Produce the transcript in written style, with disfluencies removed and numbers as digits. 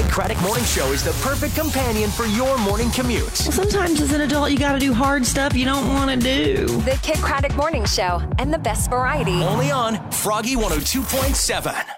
Craddock Morning Show is the perfect companion for your morning commute. Well, sometimes as an adult, you got to do hard stuff you don't want to do. The Kid Craddock Morning Show and the best variety. Only on Froggy 102.7.